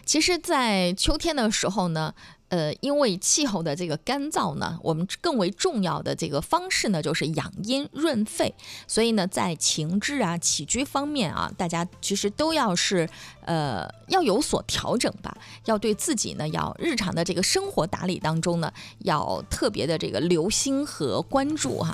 其实在秋天的时候呢，因为气候的这个干燥呢，我们更为重要的这个方式呢，就是养阴润肺。所以呢，在情志啊、起居方面啊，大家其实都要要有所调整吧，要对自己呢，要日常的这个生活打理当中呢，要特别的这个留心和关注哈。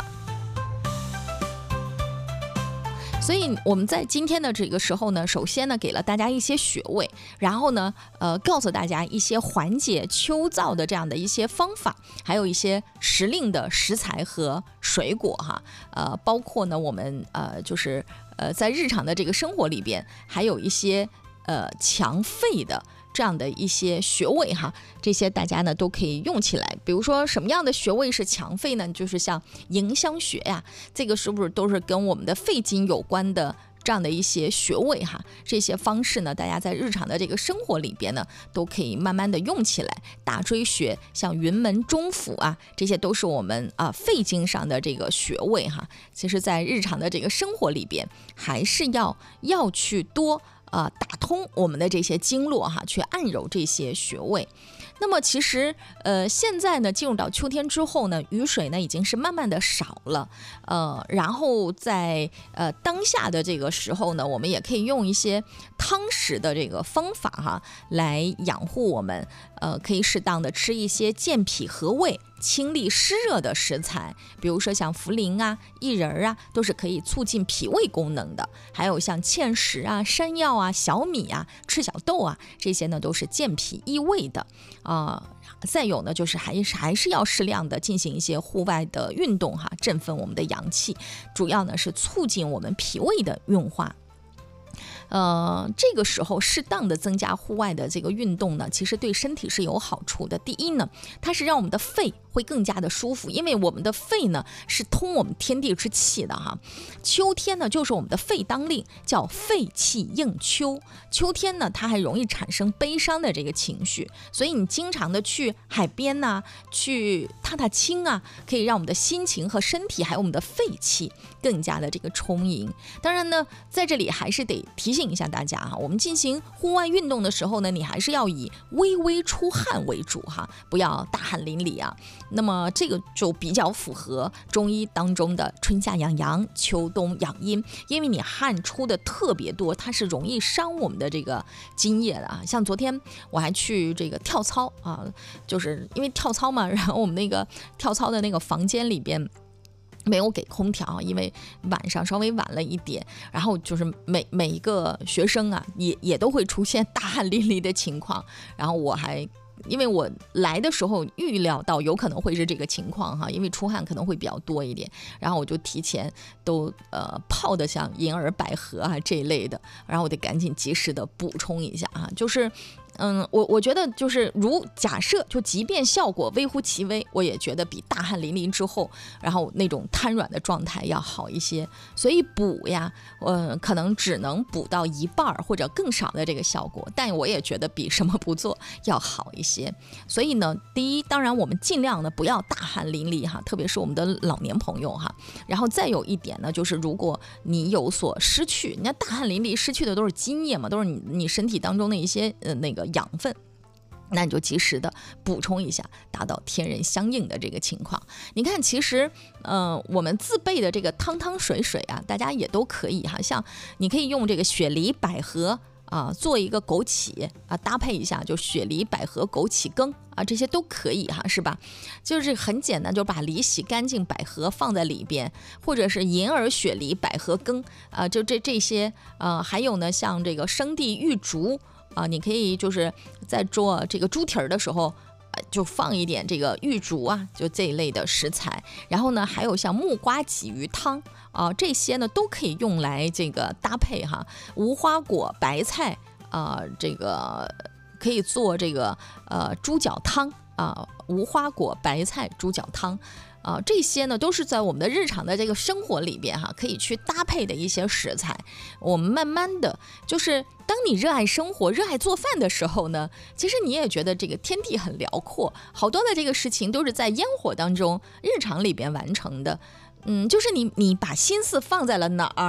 所以我们在今天的这个时候呢，首先呢给了大家一些穴位，然后呢告诉大家一些缓解秋燥的这样的一些方法，还有一些时令的食材和水果哈，包括呢我们在日常的这个生活里边，还有一些强肺的这样的一些穴位哈，这些大家呢都可以用起来。比如说什么样的穴位是强肺呢？就是像迎香穴呀，这个是不是都是跟我们的肺经有关的这样的一些穴位哈？这些方式呢，大家在日常的这个生活里边呢，都可以慢慢的用起来。大椎穴、像云门中府啊，这些都是我们肺经上的这个穴位哈。其实，在日常的这个生活里边，还是要去多打通我们的这些经络哈，去按揉这些穴位。那么其实现在呢，进入到秋天之后呢，雨水呢已经是慢慢的少了，然后在当下的这个时候呢，我们也可以用一些汤食的这个方法哈，来养护我们，可以适当的吃一些健脾和胃、清利湿热的食材，比如说像茯苓啊、薏仁啊，都是可以促进脾胃功能的。还有像芡实啊、山药啊、小米啊、赤小豆啊，这些呢都是健脾益胃的再有呢，就是还是要适量的进行一些户外的运动哈，振奋我们的阳气，主要呢是促进我们脾胃的运化。这个时候适当的增加户外的这个运动呢，其实对身体是有好处的。第一呢，它是让我们的肺会更加的舒服，因为我们的肺呢是通我们天地之气的哈。秋天呢就是我们的肺当令，叫肺气应秋。秋天呢它还容易产生悲伤的这个情绪，所以你经常的去海边呐，去踏青啊，可以让我们的心情和身体还有我们的肺气更加的这个充盈。当然呢，在这里还是得提醒一下大家哈，我们进行户外运动的时候呢，你还是要以微微出汗为主哈，不要大汗淋漓啊。那么这个就比较符合中医当中的春夏养阳、秋冬养阴，因为你汗出的特别多，它是容易伤我们的这个津液的啊。像昨天我还去这个跳操啊，就是因为跳操嘛，然后我们那个跳操的那个房间里边没有给空调，因为晚上稍微晚了一点，然后就是每一个学生啊，也都会出现大汗淋漓的情况，然后因为我来的时候预料到有可能会是这个情况哈，因为出汗可能会比较多一点，然后我就提前都泡的像银耳百合啊这一类的，然后我得赶紧及时的补充一下啊，就是我觉得就是假设就即便效果微乎其微，我也觉得比大汗淋漓之后然后那种瘫软的状态要好一些。所以补呀可能只能补到一半或者更少的这个效果，但我也觉得比什么不做要好一些。所以呢，第一，当然我们尽量呢不要大汗淋漓哈，特别是我们的老年朋友哈。然后再有一点呢，就是如果你有所失去，你看大汗淋漓失去的都是津液嘛，都是你身体当中的一些那个养分，那你就及时的补充一下，达到天人相应的这个情况。你看其实我们自备的这个汤水啊，大家也都可以哈，像你可以用这个雪梨百合做一个枸杞搭配一下，就雪梨百合枸杞羹这些都可以哈，是吧？就是很简单，就把梨洗干净，百合放在里边，或者是银耳雪梨百合羹就这些还有呢，像这个生地玉竹你可以就是在做这个猪蹄儿的时候就放一点这个玉竹就这一类的食材。然后呢，还有像木瓜鲫鱼汤这些呢都可以用来这个搭配哈。无花果白菜这个可以做这个猪脚汤无花果白菜猪脚汤这些呢都是在我们的日常的这个生活里边哈，可以去搭配的一些食材。我们慢慢的就是当你热爱生活、热爱做饭的时候呢，其实你也觉得这个天地很辽阔，好多的这个事情都是在烟火当中日常里边完成的。就是你把心思放在了哪儿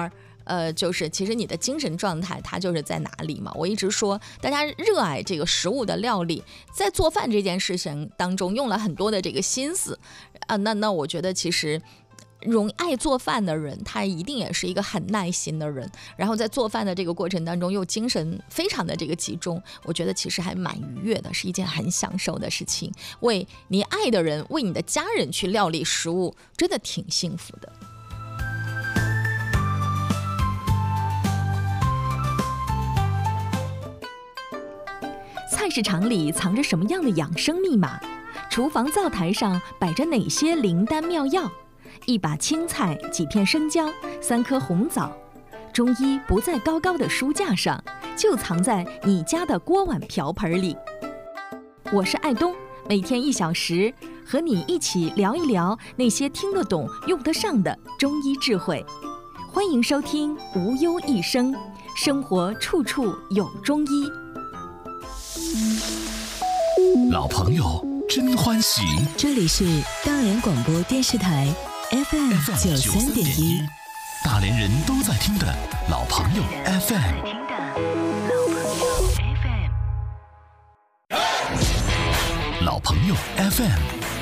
就是其实你的精神状态它就是在哪里嘛。我一直说大家热爱这个食物的料理，在做饭这件事情当中用了很多的这个心思那我觉得其实爱做饭的人，他一定也是一个很耐心的人，然后在做饭的这个过程当中又精神非常的这个集中，我觉得其实还蛮愉悦的，是一件很享受的事情。为你爱的人，为你的家人去料理食物，真的挺幸福的。 菜市场里藏着什么样的养生密码？厨房灶台上摆着哪些灵丹妙药？一把青菜，几片生姜，3颗红枣，中医不在高高的书架上，就藏在你家的锅碗瓢盆里。我是爱东，每天1小时，和你一起聊一聊那些听得懂、用得上的中医智慧。欢迎收听无忧一生，生活处处有中医。 老朋友真欢喜， 这里是大连广播电视台 FM 93.1， 大连人都在听的老朋友 FM。老朋友 FM